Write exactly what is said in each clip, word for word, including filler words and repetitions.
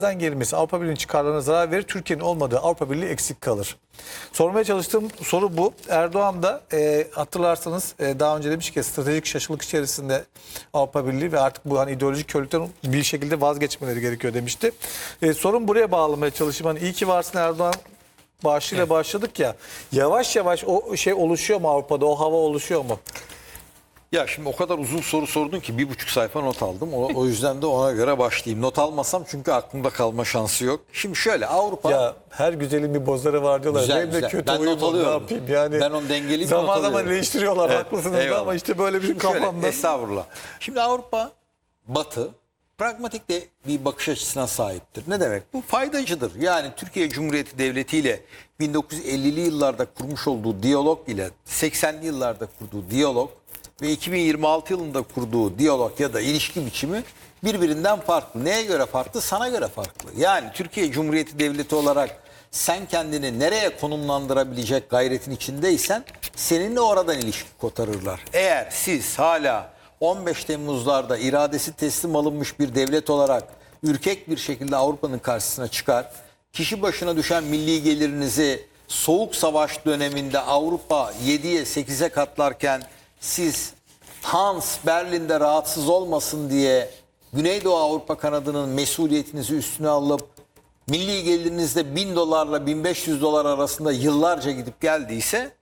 gelmesi Avrupa Birliği'nin çıkarlarına zarar verir. Türkiye'nin olmadığı Avrupa Birliği eksik kalır. Sormaya çalıştığım soru bu. Erdoğan da e, hatırlarsanız e, daha önce demiş ki stratejik şaşılık içerisinde Avrupa Birliği ve artık bu hani ideolojik körlükten bir şekilde vazgeçmeleri gerekiyor demişti. E, sorun buraya bağlamaya çalışayım. Hani iyi ki varsın Erdoğan bağışıyla evet. başladık ya. Yavaş yavaş o şey oluşuyor mu Avrupa'da? O hava oluşuyor mu? Ya şimdi o kadar uzun soru sordun ki bir buçuk sayfa not aldım. O, o yüzden de ona göre başlayayım. Not almasam çünkü aklımda kalma şansı yok. Şimdi şöyle Avrupa... Ya her güzelin bir bozları var diyorlar. Güzel, Benim de güzel. kötü Ben not alıyorum. Ne yapayım yani. Ben onu dengeleyip zaman not zaman alıyorum. eleştiriyorlar Evet, haklısınız eyvallah. ama işte böyle bir Şimdi kafamda. Şöyle, estağfurullah. Şimdi Avrupa, Batı pragmatik de bir bakış açısına sahiptir. Ne demek? Bu faydacıdır. Yani Türkiye Cumhuriyeti Devleti ile bin dokuz yüz ellili yıllarda kurmuş olduğu diyalog ile seksenli yıllarda kurduğu diyalog ve iki bin yirmi altı yılında kurduğu diyalog ya da ilişki biçimi birbirinden farklı. Neye göre farklı? Sana göre farklı. Yani Türkiye Cumhuriyeti Devleti olarak sen kendini nereye konumlandırabilecek gayretin içindeysen seninle oradan ilişki kotarırlar. Eğer siz hala on beş Temmuz'larda iradesi teslim alınmış bir devlet olarak ürkek bir şekilde Avrupa'nın karşısına çıkar, kişi başına düşen milli gelirinizi Soğuk Savaş döneminde Avrupa yediye sekize katlarken siz Hans Berlin'de rahatsız olmasın diye Güneydoğu Avrupa kanadının mesuliyetinizi üstüne alıp milli gelirinizde bin dolarla bin beş yüz dolar arasında yıllarca gidip geldiyse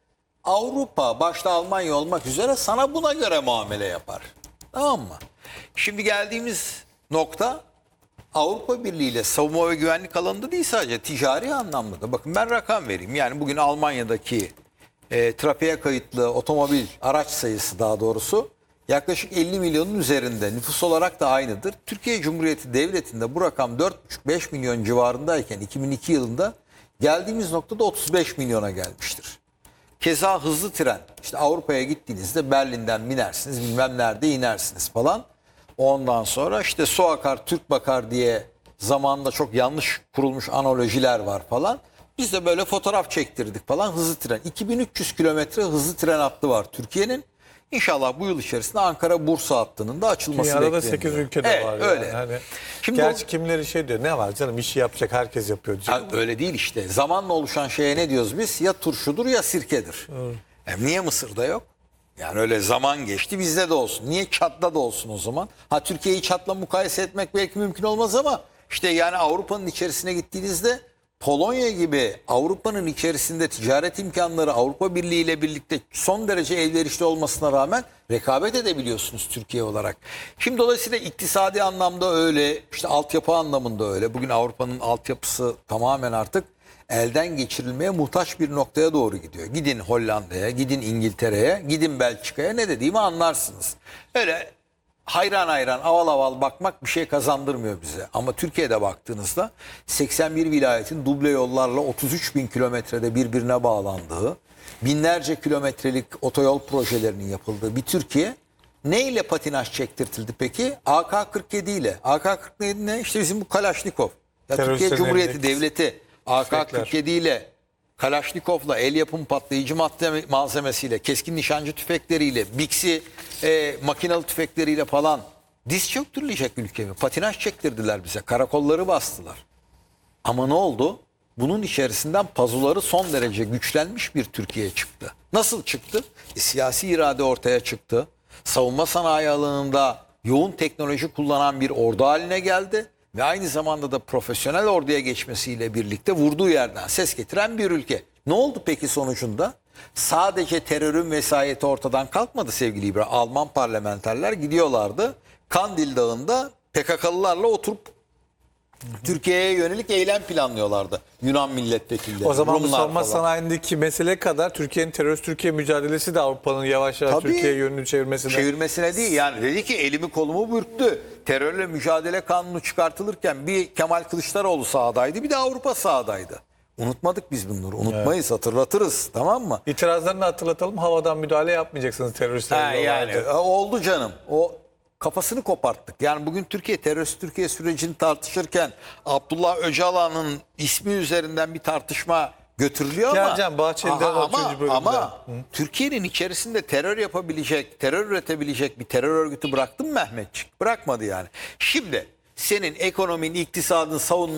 Avrupa başta Almanya olmak üzere sana buna göre muamele yapar. Tamam mı? Şimdi geldiğimiz nokta Avrupa Birliği ile savunma ve güvenlik alanında değil, sadece ticari anlamda da. Bakın ben rakam vereyim. Yani bugün Almanya'daki e, trafiğe kayıtlı otomobil araç sayısı daha doğrusu yaklaşık elli milyonun üzerinde. Nüfus olarak da aynıdır. Türkiye Cumhuriyeti Devleti'nde bu rakam dört buçuk beş milyon civarındayken iki bin iki yılında geldiğimiz noktada otuz beş milyona gelmiştir. Keza hızlı tren, işte Avrupa'ya gittiğinizde Berlin'den binersiniz, bilmem nerede inersiniz falan. Ondan sonra işte su akar Türk bakar diye zamanında çok yanlış kurulmuş analojiler var falan. Biz de böyle fotoğraf çektirdik falan, hızlı tren. iki bin üç yüz kilometre hızlı tren hattı var Türkiye'nin. İnşallah bu yıl içerisinde Ankara-Bursa hattının da açılması bekleniyor. Dünyada da sekiz ülkede evet, var. Öyle. Yani. Hani, Şimdi gerçi o, kimileri şey diyor, ne var canım işi yapacak herkes yapıyor diyor. ha, öyle değil işte. Zamanla oluşan şeye ne diyoruz biz? Ya turşudur ya sirkedir. Yani niye Mısır'da yok? Yani öyle zaman geçti, bizde de olsun. Niye Çat'ta da olsun o zaman? Ha, Türkiye'yi Çat'la mukayese etmek belki mümkün olmaz ama işte yani Avrupa'nın içerisine gittiğinizde Polonya gibi Avrupa'nın içerisinde ticaret imkanları Avrupa Birliği ile birlikte son derece elverişli olmasına rağmen rekabet edebiliyorsunuz Türkiye olarak. Şimdi dolayısıyla iktisadi anlamda öyle, işte altyapı anlamında öyle. Bugün Avrupa'nın altyapısı tamamen artık elden geçirilmeye muhtaç bir noktaya doğru gidiyor. Gidin Hollanda'ya, gidin İngiltere'ye, gidin Belçika'ya, ne dediğimi anlarsınız. Öyle hayran hayran aval aval bakmak bir şey kazandırmıyor bize. Ama Türkiye'de baktığınızda seksen bir vilayetin duble yollarla otuz üç bin kilometrede birbirine bağlandığı, binlerce kilometrelik otoyol projelerinin yapıldığı bir Türkiye neyle patinaj çektirtildi peki? A K kırk yedi ile. A K kırk yedi ne? İşte bizim bu Kalaşnikov. Ya Türkiye Cumhuriyeti Devleti A K kırk yedi ile, Kalaşnikov'la, el yapım patlayıcı madde malzemesiyle, keskin nişancı tüfekleriyle, Bixi e, makinalı tüfekleriyle falan diz çöktürülecek ülkemi. Patinaj çektirdiler bize. Karakolları bastılar. Ama ne oldu? Bunun içerisinden pazuları son derece güçlenmiş bir Türkiye çıktı. Nasıl çıktı? E, siyasi irade ortaya çıktı. Savunma sanayi alanında yoğun teknoloji kullanan bir ordu haline geldi. Ve aynı zamanda da profesyonel orduya geçmesiyle birlikte vurduğu yerden ses getiren bir ülke. Ne oldu peki sonucunda? Sadece terörün vesayeti ortadan kalkmadı sevgili İbrahim. Alman parlamenterler gidiyorlardı. Kandil Dağı'nda P K K'lılarla oturup Türkiye'ye yönelik eylem planlıyorlardı. Yunan milletvekilleri, o zaman Rumlar bu savunma falan. sanayindeki mesele kadar Türkiye'nin terörist Türkiye mücadelesi de Avrupa'nın yavaş yavaş Türkiye yönünü çevirmesine. Çevirmesine değil yani, dedi ki elimi kolumu bürktü. Terörle mücadele kanunu çıkartılırken bir Kemal Kılıçdaroğlu sahadaydı, bir de Avrupa sahadaydı. Unutmadık biz bunları. Unutmayız, evet. Hatırlatırız, tamam mı? İtirazlarını hatırlatalım. Havadan müdahale yapmayacaksınız teröristlerle. Yani oldu canım. O kafasını koparttık. Yani bugün Türkiye terörist Türkiye sürecini tartışırken Abdullah Öcalan'ın ismi üzerinden bir tartışma götürülüyor ama Geleceğim, Bahçeli'den ama, ama, ama Türkiye'nin içerisinde terör yapabilecek, terör üretebilecek bir terör örgütü bıraktı mı Mehmetçik? Bırakmadı yani. Şimdi senin ekonominin, iktisadın, savunma